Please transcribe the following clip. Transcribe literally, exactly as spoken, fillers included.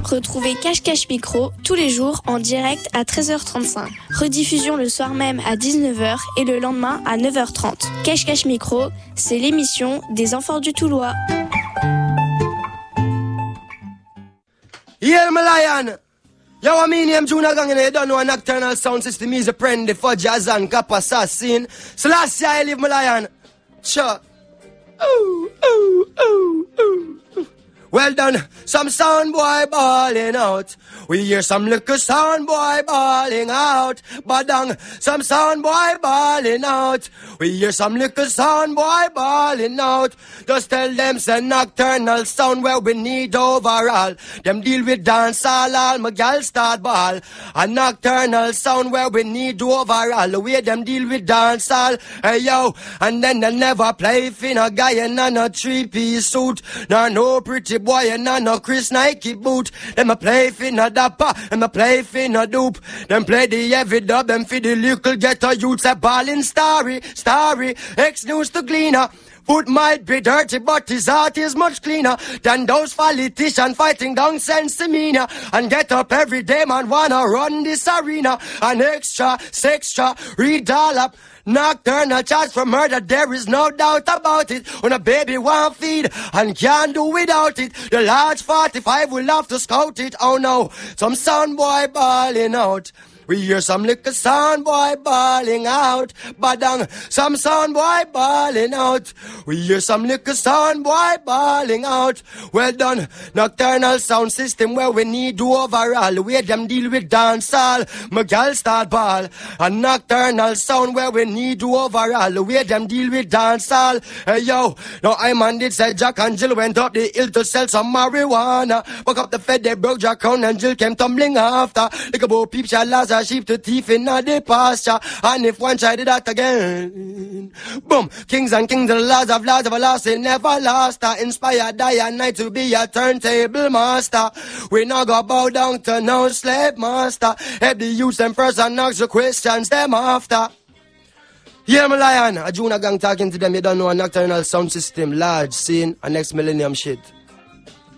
Retrouvez Cache Cache Micro tous les jours en direct à treize heures trente-cinq. Rediffusion le soir même à dix-neuf heures et le lendemain à neuf heures trente. Cache Cache Micro, c'est l'émission des enfants du Toulois. Yeah, my lion. Yo, I mean, I'm Juna Gang, and you don't know a nocturnal sound system is a friend for jazz and cap assassin. So last year I live, my lion. Sure. Ooh, ooh, ooh, ooh. Well done, some sound boy balling out. We hear some little sound boy balling out. Badang, some sound boy balling out. We hear some little sound boy balling out. Just tell them say nocturnal sound where we need overall. Them deal with dance all, all my gal start ball. A nocturnal sound where we need overall. The way them deal with dance all, hey yo. And then they never play fin a guy in a three-piece suit. Nor no pretty boy and no Chris Nike boot. Them a play finna dapper, them a play finna dupe. Them play the heavy dub, them feed the little ghetto youths a ballin' starry, starry. Ex-news to cleaner. Foot might be dirty, but his heart is much cleaner than those politicians fighting down sense demeanor. And get up every day, man, wanna run this arena. An extra, sextra, redollop. Nocturnal charge for murder, there is no doubt about it. When a baby want feed and can't do without it, the large forty-five will have to scout it. Oh no, some sound boy balling out. We hear some little sound boy bawling out. Badang, some sound boy bawling out. We hear some little sound boy bawling out. Well done, nocturnal sound system where we need to overall. The way them deal with dancehall, my gal start ball. A nocturnal sound where we need to overall. The way them deal with dancehall. Hey yo, now I man did say Jack and Jill went up the hill to sell some marijuana. Woke up the fed, they broke Jack Crown and Jill came tumbling after. Like about peep shall last. Sheep to thief in the pasture. And if one tried that again, boom, kings and kings, the laws of laws everlasting, never lost. Inspired day and night to be a turntable master. We not go bow down to no slave master. Help the youths them first and ask the questions them after. Yeah, my lion, a Juna Gang talking to them. You don't know a nocturnal sound system, large, scene, and next millennium shit.